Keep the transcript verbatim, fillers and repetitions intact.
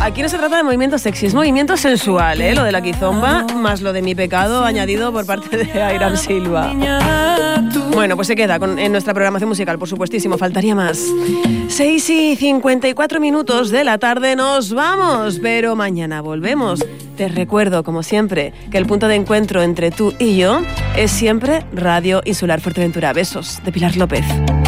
aquí no se trata de movimiento sexy, es movimiento sensual, ¿eh? Lo de la Kizomba, más lo de Mi Pecado añadido por parte de Airam Silva. Bueno, pues se queda con, en nuestra programación musical, por supuestísimo, faltaría más. seis y cincuenta y cuatro minutos de la tarde nos vamos, pero mañana volvemos. Te recuerdo, como siempre, que el punto de encuentro entre tú y yo es siempre Radio Insular Fuerteventura. Besos, de Pilar López.